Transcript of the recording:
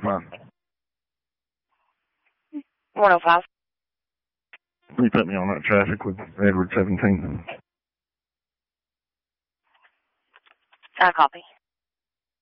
Come on. 105. You put me on that traffic with Edward 17. I copy.